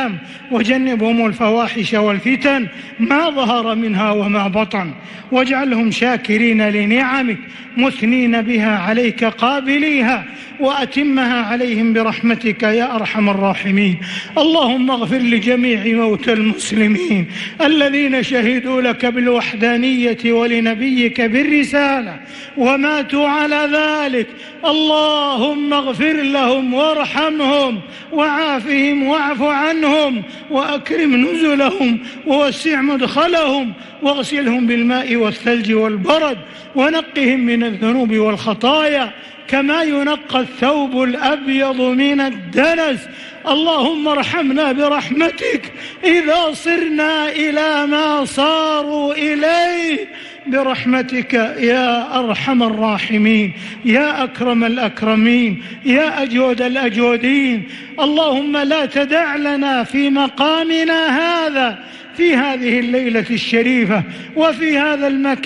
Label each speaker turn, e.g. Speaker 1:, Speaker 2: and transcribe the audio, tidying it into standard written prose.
Speaker 1: الإسلام، وجنبهم الفواحش والفتن ما ظهر منها وما بطن، واجعلهم شاكرين لنعمك مثنين بها عليك قابليها، وأتمها عليهم برحمتك يا أرحم الراحمين. اللهم اغفر لجميع موتى المسلمين الذين شهدوا لك بالوحدانية ولنبيك بالرسالة وماتوا على ذلك. اللهم اغفر لهم وارحمهم وعافهم واعف عنهم وأكرم نزلهم ووسع مدخلهم واغسلهم بالماء والثلج والبرد ونقهم من الذنوب والخطايا كما ينقى الثوب الأبيض من الدنس. اللهم ارحمنا برحمتك إذا صرنا إلى ما صاروا إليه برحمتك يا أرحم الراحمين، يا أكرم الأكرمين، يا أجود الأجودين. اللهم لا تدع لنا في مقامنا هذا في هذه الليلة الشريفة وفي هذا المكان